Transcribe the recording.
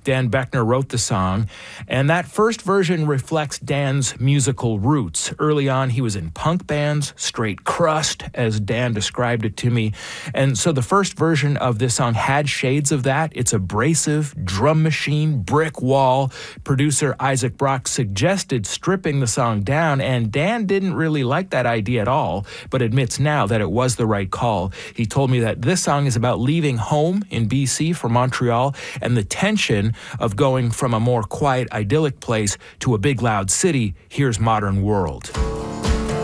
Dan Beckner wrote the song, and that first version reflects Dan's musical roots. Early on, he was in punk bands, straight crust, as Dan described it to me. And so the first version of this song had shades of that. It's abrasive, drum machine, brick wall. Producer Isaac Brock suggested stripping the song down, and Dan didn't really like that idea at all, but admits now that it was the right call. He told me that this song is about leaving home in BC for Montreal and the tension of going from a more quiet, idyllic place to a big, loud city. Here's Modern World.